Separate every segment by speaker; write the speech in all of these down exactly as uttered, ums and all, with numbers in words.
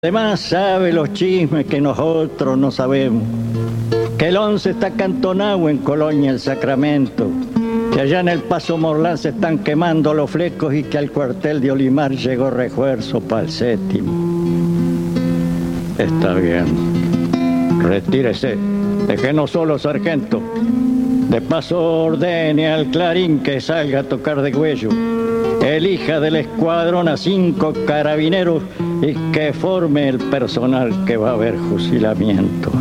Speaker 1: Además sabe los chismes que nosotros no sabemos. Que el once está cantonado en Colonia el Sacramento, que allá en el Paso Morlán se están quemando los flecos y que al cuartel de Olimar llegó refuerzo para el séptimo. Está bien. Retírese. Déjenos solo, sargento. De paso ordene al Clarín que salga a tocar de cuello. Elija del escuadrón a cinco carabineros y que forme el personal que va a haber fusilamiento.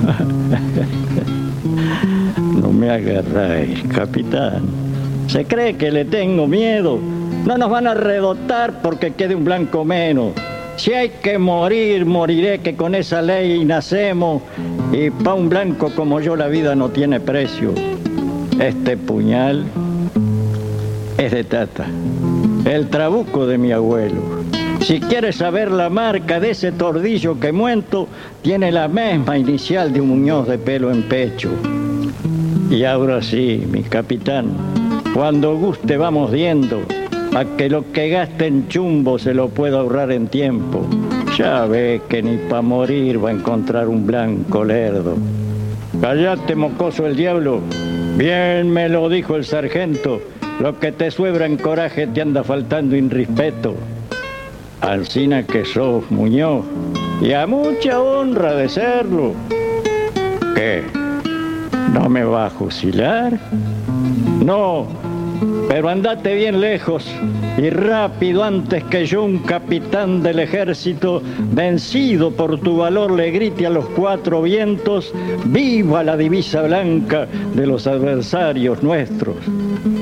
Speaker 1: No me agarráis, capitán. ¿Se cree que le tengo miedo? No nos van a redotar porque quede un blanco menos. Si hay que morir, moriré, que con esa ley nacemos. Y pa' un blanco como yo la vida no tiene precio. Este puñal es de Tata, el trabuco de mi abuelo. Si quieres saber la marca de ese tordillo que muento, tiene la misma inicial de un muñoz de pelo en pecho. Y ahora sí, mi capitán, cuando guste vamos viendo, a que lo que gaste en chumbo se lo pueda ahorrar en tiempo. Ya ve que ni pa' morir va a encontrar un blanco lerdo. Cállate, mocoso el diablo. Bien me lo dijo el sargento. Lo que te suebra en coraje te anda faltando irrespeto. Alcina que sos Muñoz, y a mucha honra de serlo. ¿Qué? ¿No me va a fusilar? No, pero andate bien lejos y rápido antes que yo, un capitán del ejército, vencido por tu valor, le grite a los cuatro vientos: ¡viva la divisa blanca de los adversarios nuestros!